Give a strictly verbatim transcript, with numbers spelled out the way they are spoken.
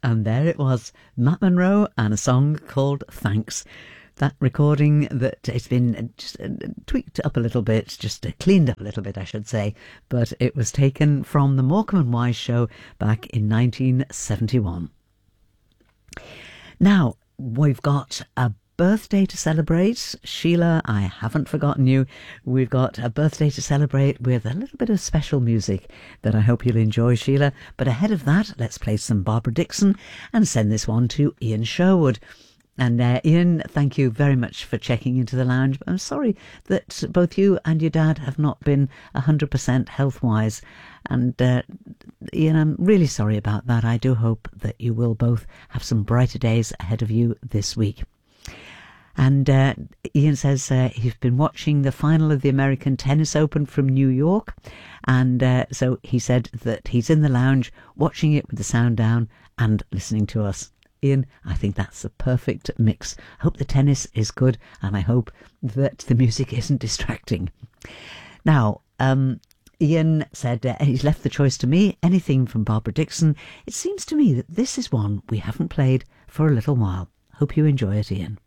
And there it was, Matt Monro and a song called Thanks. That recording that it's been just tweaked up a little bit, just cleaned up a little bit, I should say, but it was taken from the Morecambe and Wise show back in nineteen seventy-one. Now, we've got a birthday to celebrate. Sheila, I haven't forgotten you. We've got a birthday to celebrate with a little bit of special music that I hope you'll enjoy, Sheila. But ahead of that, let's play some Barbara Dickson and send this one to Ian Sherwood. And uh, Ian, thank you very much for checking into the lounge. I'm sorry that both you and your dad have not been one hundred percent health-wise. And uh, Ian, I'm really sorry about that. I do hope that you will both have some brighter days ahead of you this week. And uh, Ian says uh, he's been watching the final of the American Tennis Open from New York. And uh, so he said that he's in the lounge watching it with the sound down and listening to us. Ian, I think that's the perfect mix. I hope the tennis is good and I hope that the music isn't distracting. Now, um, Ian said uh, he's left the choice to me, anything from Barbara Dickson. It seems to me that this is one we haven't played for a little while. Hope you enjoy it, Ian.